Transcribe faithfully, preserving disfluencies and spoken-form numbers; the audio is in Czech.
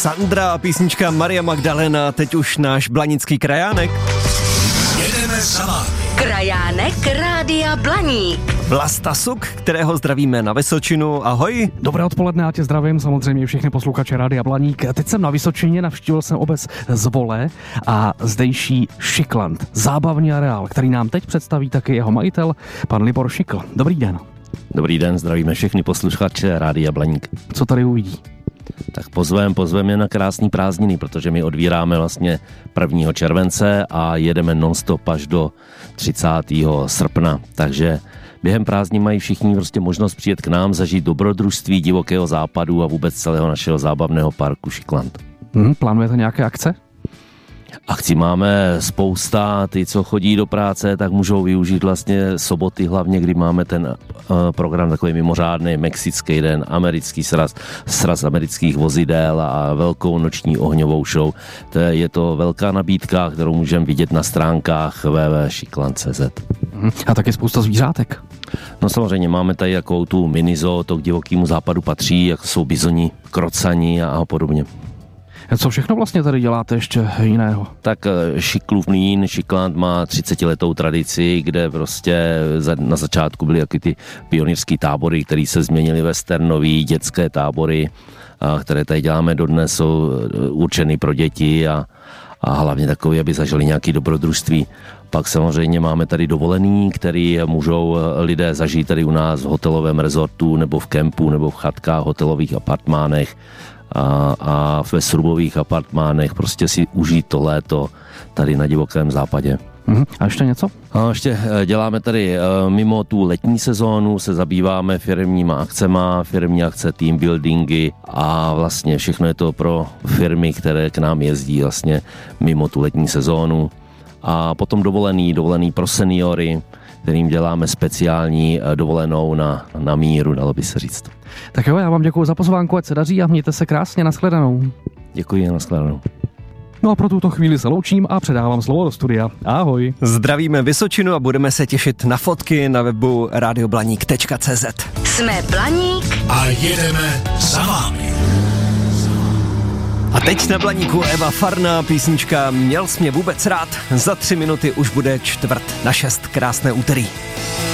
Sandra a písnička Maria Magdalena, teď už náš blanický krajánek. Jedeme za vámi. Krajánek Rádia Blaník. Vlasta Suk, kterého zdravíme na Vysočinu. Ahoj. Dobré odpoledne, já tě zdravím, samozřejmě všechny posluchače Rádia Blaník. Teď jsem na Vysočině, navštívil jsem obec Zvole a zdejší Šikland, zábavní areál, který nám teď představí taky jeho majitel, pan Libor Šikl. Dobrý den. Dobrý den, zdravíme všechny posluchače Rádia Blaník. Co tady uvidí? Tak pozvem, pozvem je na krásný prázdniny, protože my odvíráme vlastně prvního července a jedeme non-stop až do třicátého srpna. Takže během prázdnin mají všichni prostě možnost přijet k nám, zažít dobrodružství divokého západu a vůbec celého našeho zábavného parku Šikland. Hmm, plánujete nějaké akce? Akcí máme spousta, ty, co chodí do práce, tak můžou využít vlastně soboty hlavně, kdy máme ten uh, program takový mimořádný, mexický den, americký sraz, sraz amerických vozidel a velkou noční ohňovou show. To je, je to velká nabídka, kterou můžeme vidět na stránkách w w w tečka šikland tečka c z. A taky spousta zvířátek. No samozřejmě máme tady jakou tu minizoo, to k divokému západu patří, jako jsou bizoni, krocani a podobně. Co všechno vlastně tady děláte ještě jiného? Tak Šiklův mlýn, Šikland má třicetiletou tradici, kde prostě na začátku byly jaky ty pionýrský tábory, které se změnily westernový, dětské tábory, které tady děláme dodnes, jsou určeny pro děti a, a hlavně takové, aby zažili nějaké dobrodružství. Pak samozřejmě máme tady dovolený, který můžou lidé zažít tady u nás v hotelovém rezortu nebo v kempu nebo v chatkách, hotelových apartmánech a, a ve srubových apartmánech prostě si užít to léto tady na divokém západě. Uhum. A ještě něco? A ještě děláme tady mimo tu letní sezónu, se zabýváme firemníma akcema, firemní akce, team buildingy a vlastně všechno je to pro firmy, které k nám jezdí vlastně mimo tu letní sezónu. A potom dovolený, dovolený pro seniory, kterým děláme speciální dovolenou na, na míru, dalo by se říct. Tak jo, já vám děkuji za pozvánku, ať se daří a mějte se krásně, nashledanou. Děkuji, nashledanou. No a pro tuto chvíli se loučím a předávám slovo do studia. Ahoj. Zdravíme Vysočinu a budeme se těšit na fotky na webu radioblaník tečka c z. Jsme Blaník a jedeme za vámi. A teď na Blaníku Eva Farná, písnička Měl jsi mě vůbec rád. Za tři minuty už bude čtvrt na šest. Krásné úterý.